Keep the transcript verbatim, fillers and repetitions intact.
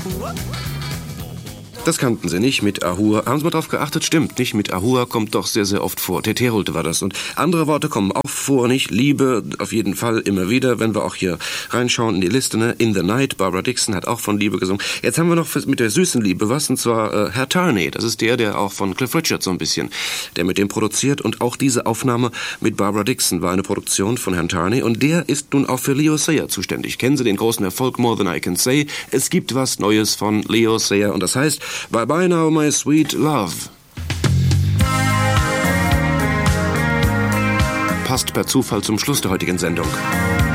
Das kannten sie nicht mit Ahua. Haben Sie mal drauf geachtet? Stimmt, nicht mit Ahua kommt doch sehr, sehr oft vor. Teterolte war das. Und andere Worte kommen auch vor, nicht? Liebe, auf jeden Fall immer wieder, wenn wir auch hier reinschauen in die Liste, ne? In the Night, Barbara Dickson hat auch von Liebe gesungen. Jetzt haben wir noch mit der süßen Liebe was, und zwar äh, Herr Turney. Das ist der, der auch von Cliff Richard so ein bisschen, der mit dem produziert. Und auch diese Aufnahme mit Barbara Dickson war eine Produktion von Herrn Turney. Und der ist nun auch für Leo Sayer zuständig. Kennen Sie den großen Erfolg More Than I Can Say? Es gibt was Neues von Leo Sayer und das heißt Bye Bye Now My Sweet Love. Passt per Zufall zum Schluss der heutigen Sendung.